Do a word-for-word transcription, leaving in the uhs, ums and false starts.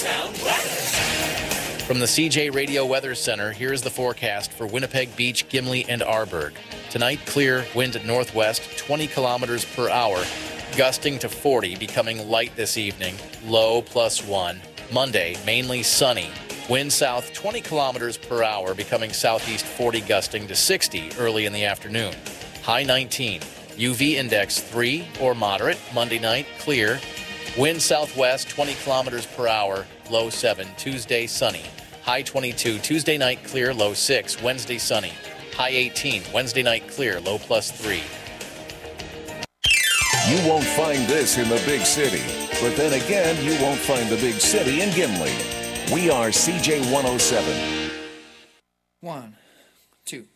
Town weather. From the C J Radio Weather Center, here's the forecast for Winnipeg Beach, Gimli, and Arborg. Tonight, clear, wind at northwest, twenty kilometers per hour, gusting to forty, becoming light this evening, low plus one. Monday, mainly sunny, wind south twenty kilometers per hour, becoming southeast forty, gusting to sixty early in the afternoon. High nineteen. U V index three or moderate. Monday night, clear. Wind southwest twenty kilometers per hour, low seven. Tuesday, sunny. High twenty-two. Tuesday night, clear, low six. Wednesday, sunny. High eighteen. Wednesday night, clear, low plus three. You won't find this in the big city, but then again, you won't find the big city in Gimli. We are C J one oh seven. One, two.